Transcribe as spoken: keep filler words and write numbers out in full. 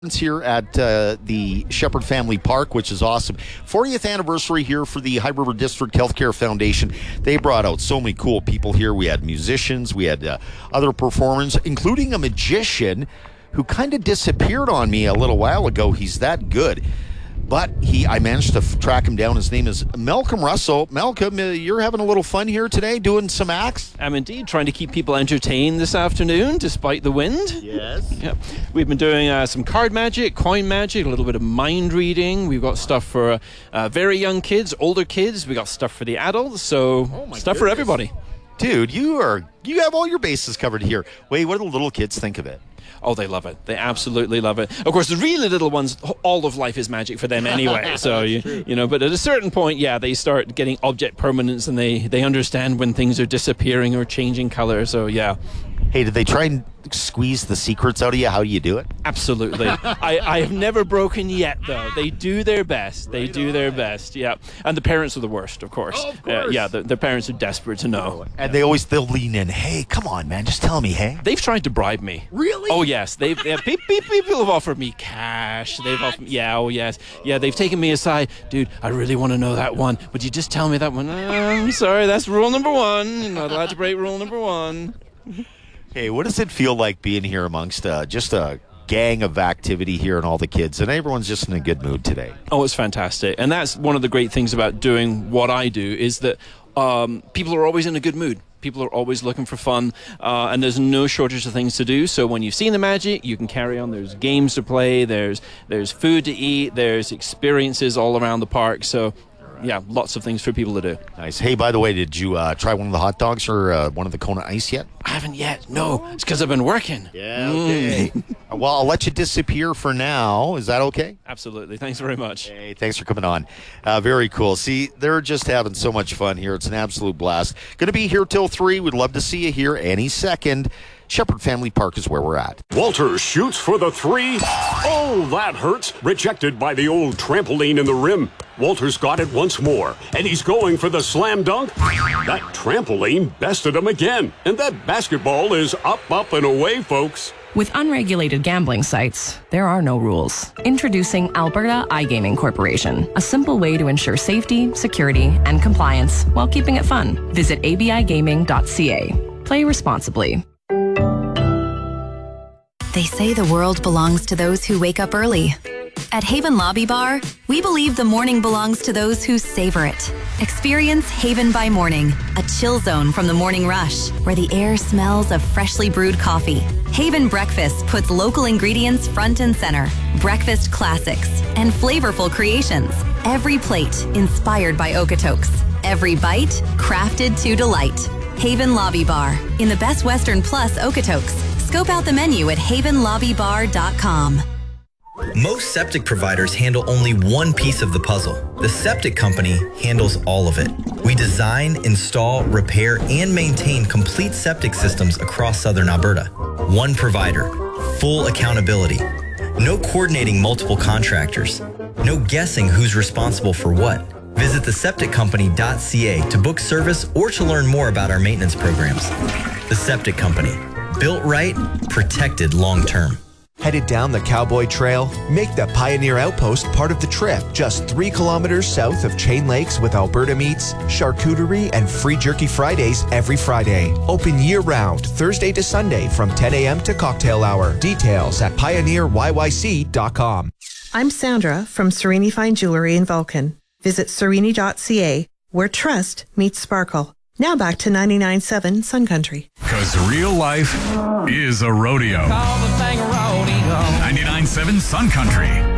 Here at uh, the Shepherd Family Park, which is awesome. fortieth anniversary here for the High River District Healthcare Foundation. They brought out so many cool people here. We had musicians, we had uh, other performers, including a magician who kind of disappeared on me a little while ago. He's that good. But he, I managed to f- track him down. His name is Malcolm Russell. Malcolm, uh, you're having a little fun here today, doing some acts? I'm indeed trying to keep people entertained this afternoon, despite the wind. Yes. Yep. We've been doing uh, some card magic, coin magic, a little bit of mind reading. We've got stuff for uh, very young kids, older kids. We got stuff for the adults. So oh stuff goodness. for everybody. Dude, you are you have all your bases covered here. Wait, what do the little kids think of it? Oh, they love it. They absolutely love it. Of course, the really little ones, all of life is magic for them anyway. So, you, you know, but at a certain point, yeah, they start getting object permanence and they, they understand when things are disappearing or changing color. So, yeah. Hey, did they try and squeeze the secrets out of you? How do you do it? Absolutely. I, I have never broken yet, though. They do their best. They right do on. their best, yeah. And the parents are the worst, of course. Oh, of course. Uh, yeah, the, the parents are desperate to know. And yeah. they always, they'll lean in. Hey, come on, man, just tell me, hey? They've tried to bribe me. Really? Oh, yes. They've, they have, people have offered me cash. What? They've offered, yeah, oh, yes. Yeah, they've taken me aside. Dude, I really want to know that one. Would you just tell me that one? Uh, I'm sorry, that's rule number one. You're not allowed to break rule number one. Hey, what does it feel like being here amongst uh, just a gang of activity here and all the kids, and everyone's just in a good mood today? Oh, it's fantastic. And that's one of the great things about doing what I do is that um, people are always in a good mood. People are always looking for fun, uh, and there's no shortage of things to do. So when you've seen the magic, you can carry on. There's games to play, there's there's food to eat, there's experiences all around the park. So yeah, lots of things for people to do. Nice. Hey, by the way, did you uh, try one of the hot dogs or uh, one of the Kona Ice yet? I haven't yet. No, it's because I've been working. Yeah, okay. Mm. Well, I'll let you disappear for now. Is that okay? Absolutely. Thanks very much. Hey, thanks for coming on. Uh, very cool. See, they're just having so much fun here. It's an absolute blast. Going to be here till three. We'd love to see you here any second. Shepherd Family Park is where we're at. Walter shoots for the three. Oh, that hurts. Rejected by the old trampoline in the rim. Walter's got it once more, and he's going for the slam dunk. That trampoline bested him again, and that basketball is up, up, and away, folks. With unregulated gambling sites, there are no rules. Introducing Alberta iGaming Corporation, a simple way to ensure safety, security, and compliance while keeping it fun. Visit a b i gaming dot c a. Play responsibly. They say the world belongs to those who wake up early. At Haven Lobby Bar, we believe the morning belongs to those who savor it. Experience Haven by Morning, a chill zone from the morning rush, where the air smells of freshly brewed coffee. Haven Breakfast puts local ingredients front and center, breakfast classics, and flavorful creations. Every plate inspired by Okotoks. Every bite crafted to delight. Haven Lobby Bar, in the Best Western Plus Okotoks. Scope out the menu at haven lobby bar dot com. Most septic providers handle only one piece of the puzzle. The Septic Company handles all of it. We design, install, repair, and maintain complete septic systems across southern Alberta. One provider, full accountability. No coordinating multiple contractors. No guessing who's responsible for what. Visit the septic company dot c a to book service or to learn more about our maintenance programs. The Septic Company. Built right, protected long term. Headed down the Cowboy Trail? Make the Pioneer Outpost part of the trip. Just three kilometers south of Chain Lakes with Alberta meats, charcuterie, and free jerky Fridays every Friday. Open year-round, Thursday to Sunday from ten a.m. to cocktail hour. Details at pioneer y y c dot com. I'm Sandra from Serini Fine Jewelry in Vulcan. Visit serini dot c a, where trust meets sparkle. Now back to ninety-nine point seven Sun Country. Because real life is a rodeo. Call the thing a rodeo. ninety-nine point seven Sun Country.